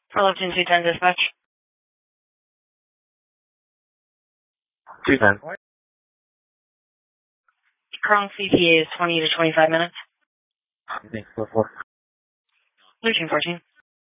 For Lifton 210 dispatch. 210. Current CTA is 20 to 25 minutes. Thanks, 4-4. Lucian 14.